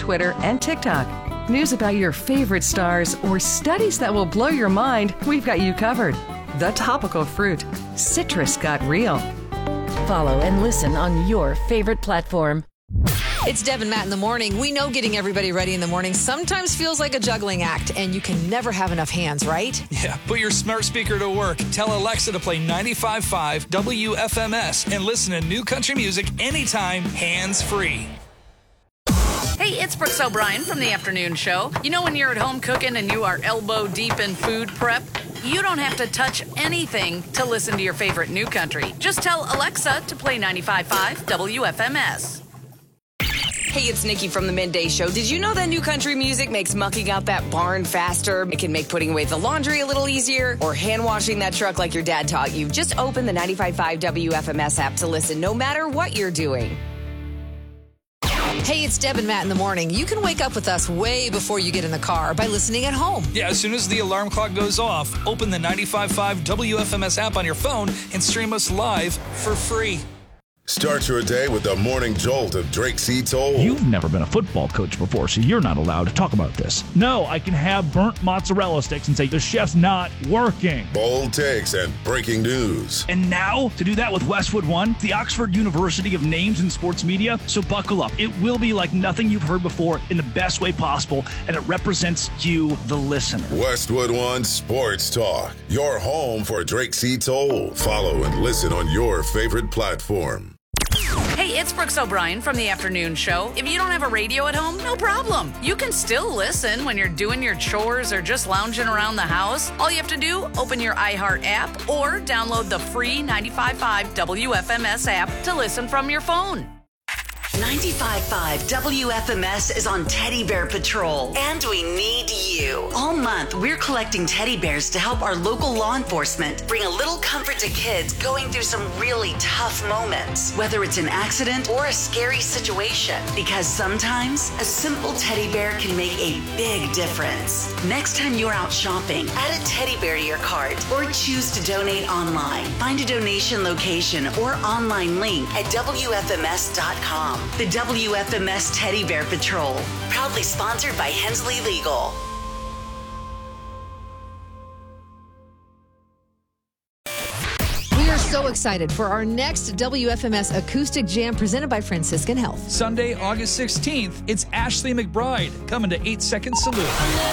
Twitter, and TikTok. News about your favorite stars or studies that will blow your mind, we've got you covered. The Topical Fruit. Citrus got real. Follow and listen on your favorite platform. It's Deb and Matt in the morning. We know getting everybody ready in the morning sometimes feels like a juggling act, and you can never have enough hands, right? Yeah, put your smart speaker to work. Tell Alexa to play 95.5 WFMS and listen to new country music anytime, hands-free. Hey, it's Brooks O'Brien from the afternoon show. You know when you're at home cooking and you are elbow deep in food prep? You don't have to touch anything to listen to your favorite new country. Just tell Alexa to play 95.5 WFMS. Hey, it's Nikki from the Midday Show. Did you know that new country music makes mucking out that barn faster? It can make putting away the laundry a little easier or hand washing that truck like your dad taught you. Just open the 95.5 WFMS app to listen no matter what you're doing. Hey, it's Deb and Matt in the morning. You can wake up with us way before you get in the car by listening at home. Yeah, as soon as the alarm clock goes off, open the 95.5 WFMS app on your phone and stream us live for free. Start your day with the morning jolt of Drake C. Toll. You've never been a football coach before, so you're not allowed to talk about this. No, I can have burnt mozzarella sticks and say the chef's not working. Bold takes and breaking news. And now, to do that with Westwood One, the Oxford University of Names in Sports Media, so buckle up. It will be like nothing you've heard before in the best way possible, and it represents you, the listener. Westwood One Sports Talk, your home for Drake C. Toll. Follow and listen on your favorite platform. Hey, it's Brooks O'Brien from the afternoon show. If you don't have a radio at home, no problem. You can still listen when you're doing your chores or just lounging around the house. All you have to do, open your iHeart app or download the free 95.5 WFMS app to listen from your phone. 95.5 WFMS is on Teddy Bear Patrol, and we need you. All month, we're collecting teddy bears to help our local law enforcement bring a little comfort to kids going through some really tough moments, whether it's an accident or a scary situation, because sometimes a simple teddy bear can make a big difference. Next time you're out shopping, add a teddy bear to your cart or choose to donate online. Find a donation location or online link at WFMS.com. The WFMS Teddy Bear Patrol, proudly sponsored by Hensley Legal. We are so excited for our next WFMS Acoustic Jam presented by Franciscan Health. Sunday, August 16th, it's Ashley McBride coming to 8 Second Salute.